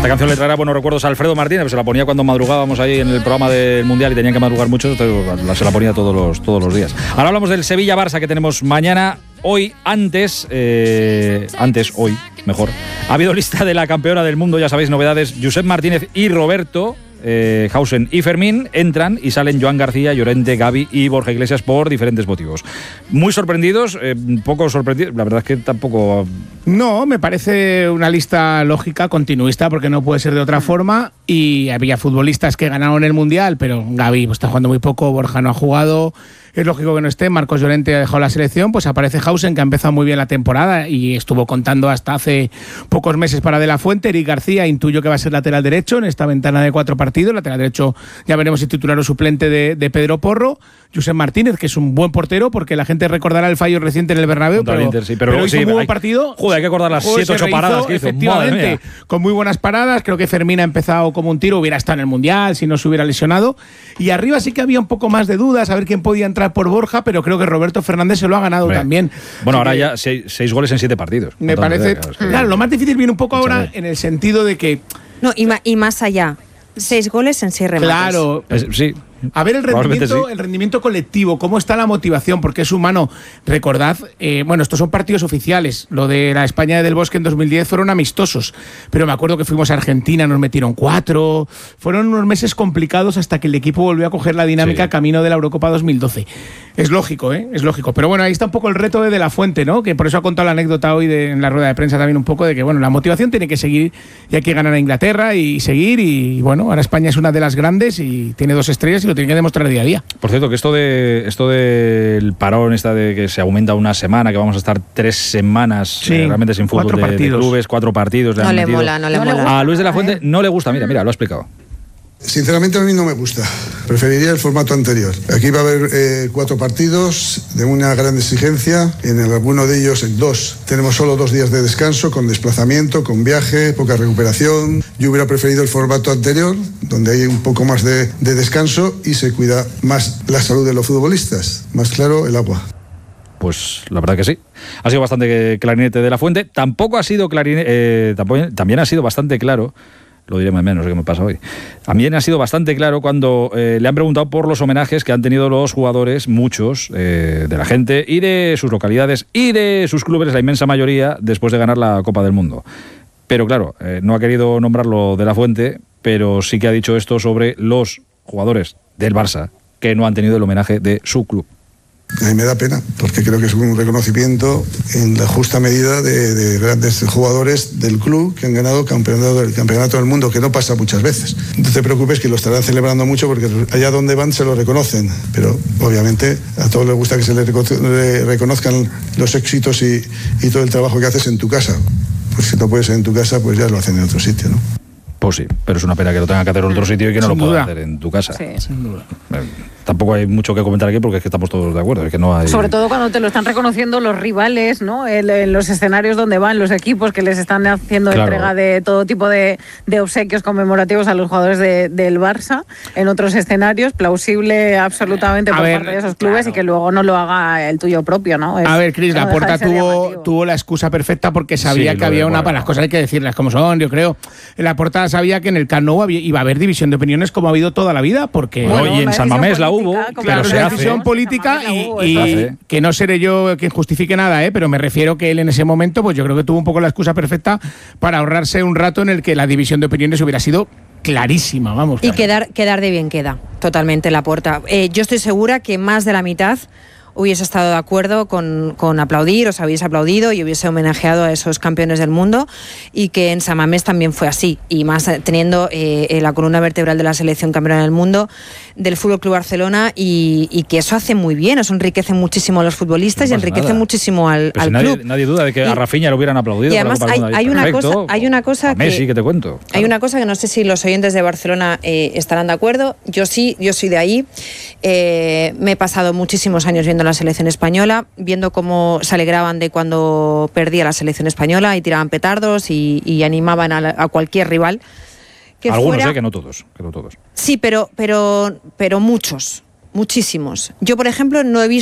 Esta canción le traerá buenos recuerdos a Alfredo Martínez, que se la ponía cuando madrugábamos ahí en el programa del Mundial y tenían que madrugar mucho, entonces se la ponía todos los días. Ahora hablamos del Sevilla-Barça que tenemos mañana. Hoy, hoy, mejor. Ha habido lista de la campeona del mundo, ya sabéis, novedades. Josep Martínez y Roberto, Hausen y Fermín entran y salen Joan García, Llorente, Gavi y Borja Iglesias por diferentes motivos. Muy sorprendidos, poco sorprendidos, la verdad es que tampoco... No, me parece una lista lógica, continuista, porque no puede ser de otra forma, y había futbolistas que ganaron el Mundial, pero Gavi está jugando muy poco, Borja no ha jugado... Es lógico que no esté, Marcos Llorente ha dejado la selección, pues aparece Hausen, que ha empezado muy bien la temporada y estuvo contando hasta hace pocos meses para De La Fuente. Eric García, intuyo que va a ser lateral derecho en esta ventana de 4 partidos, lateral derecho ya veremos si titular o suplente de Pedro Porro. Josep Martínez, que es un buen portero, porque la gente recordará el fallo reciente en el Bernabéu, pero hizo un muy buen partido. Joder, hay que acordar las 7-8 paradas que hizo. Efectivamente, con muy buenas paradas. Creo que Fermín ha empezado como un tiro, hubiera estado en el Mundial si no se hubiera lesionado. Y arriba sí que había un poco más de dudas, a ver quién podía entrar por Borja, pero creo que Roberto Fernández se lo ha ganado también. Bueno, ahora ya 6 goles en 7 partidos. Me parece... Claro, lo más difícil viene un poco ahora en el sentido de que... No, y más allá. 6 goles en 6 remates. Claro. Sí. A ver el rendimiento colectivo, cómo está la motivación, porque es humano. Recordad, estos son partidos oficiales. Lo de la España del Bosque en 2010 fueron amistosos, pero me acuerdo que fuimos a Argentina, nos metieron 4. Fueron unos meses complicados hasta que el equipo volvió a coger la dinámica camino de la Eurocopa 2012. Es lógico, es lógico. Pero bueno, ahí está un poco el reto de La Fuente, ¿no? Que por eso ha contado la anécdota hoy en la rueda de prensa también un poco de que, bueno, la motivación tiene que seguir y hay que ganar a Inglaterra y seguir. Y bueno, ahora España es una de las grandes y tiene 2 estrellas y lo tiene que demostrar día a día. Por cierto, que esto del parón, de que se aumenta una semana, que vamos a estar 3 semanas realmente sin fútbol de clubes, 4 partidos. No le mola. A Luis de la Fuente no le gusta, mira, lo ha explicado. Sinceramente a mí no me gusta, preferiría el formato anterior. Aquí va a haber 4 partidos de una gran exigencia, en alguno de ellos, en 2, tenemos solo 2 días de descanso, con desplazamiento, con viaje, poca recuperación. Yo hubiera preferido el formato anterior, donde hay un poco más de descanso y se cuida más la salud de los futbolistas, más claro el agua. Pues la verdad que sí. Ha sido bastante clarinete de la Fuente, tampoco ha sido clarinete, también ha sido bastante claro. Lo diré más o menos, ¿qué me pasa hoy? También ha sido bastante claro cuando le han preguntado por los homenajes que han tenido los jugadores, muchos, de la gente y de sus localidades y de sus clubes, la inmensa mayoría, después de ganar la Copa del Mundo. Pero claro, no ha querido nombrarlo de la Fuente, pero sí que ha dicho esto sobre los jugadores del Barça que no han tenido el homenaje de su club. A mí me da pena, porque creo que es un reconocimiento en la justa medida de grandes jugadores del club que han ganado el campeonato del mundo, que no pasa muchas veces. No te preocupes, que lo estarán celebrando mucho, porque allá donde van se lo reconocen, pero obviamente a todos les gusta que se les reconozcan los éxitos y todo el trabajo que haces en tu casa. Pues si no puedes ser en tu casa, pues ya lo hacen en otro sitio, ¿no? Pues sí, pero es una pena que lo tenga que hacer en otro sitio y que no lo pueda hacer en tu casa. Sí, sin duda. Tampoco hay mucho que comentar aquí porque es que estamos todos de acuerdo. Es que no hay... Sobre todo cuando te lo están reconociendo los rivales, ¿no? En los escenarios donde van los equipos, que les están haciendo entrega de todo tipo de obsequios conmemorativos a los jugadores del Barça. En otros escenarios, plausible absolutamente por parte de esos clubes, y que luego no lo haga el tuyo propio, ¿no? A ver, Cris, Laporta tuvo la excusa perfecta porque sabía que había para las cosas hay que decirlas como son, yo creo. Laporta sabía que en el Camp Nou iba a haber división de opiniones como ha habido toda la vida, porque... y en San Mamés la hubo, claro, es una decisión política y que no seré yo quien justifique nada, pero me refiero que él en ese momento, pues yo creo que tuvo un poco la excusa perfecta para ahorrarse un rato en el que la división de opiniones hubiera sido clarísima, vamos. Y quedar de bien queda, totalmente Laporta. Yo estoy segura que más de la mitad hubiese estado de acuerdo con aplaudir, os habéis aplaudido y hubiese homenajeado a esos campeones del mundo, y que en San Mamés también fue así, y más teniendo la columna vertebral de la selección campeona del mundo, del Fútbol Club Barcelona, y que eso hace muy bien, eso enriquece muchísimo a los futbolistas y enriquece muchísimo al club. Nadie duda de que a Rafinha lo hubieran aplaudido. Y además hay una cosa a Messi, que te cuento. Hay una cosa que no sé si los oyentes de Barcelona estarán de acuerdo. Yo soy de ahí. Me he pasado muchísimos años viendo la selección española, viendo cómo se alegraban de cuando perdía la selección española y tiraban petardos y animaban a cualquier rival. Algunos, que no todos. Sí, pero muchos, muchísimos. Yo, por ejemplo, no he visto